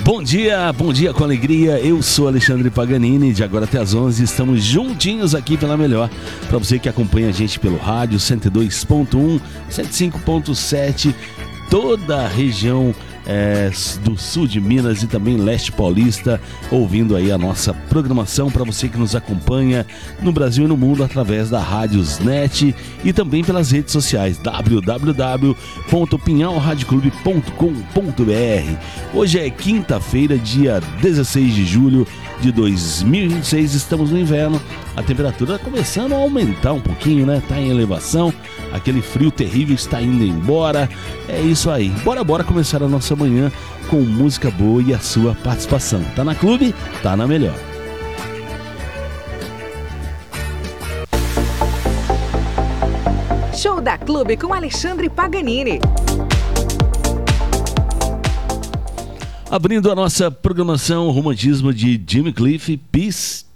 Bom dia com alegria. Eu sou Alexandre Paganini. De agora até às 11 estamos juntinhos aqui pela Melhor. Para você que acompanha a gente pelo rádio 102.1, 105.7, toda a região do sul de Minas e também leste paulista, ouvindo aí a nossa programação. Para você que nos acompanha no Brasil e no mundo através da Radiosnet e também pelas redes sociais www.pinhalradioclube.com.br. Hoje é quinta-feira, dia 16 de julho de 2026, estamos no inverno. A temperatura está começando a aumentar um pouquinho, né? Tá em elevação, aquele frio terrível está indo embora. É isso aí, bora começar a nossa manhã com música boa e a sua participação. Tá na Clube? Tá na Melhor. Show da Clube com Alexandre Paganini. Abrindo a nossa programação, o romantismo de Jimmy Cliff, Peace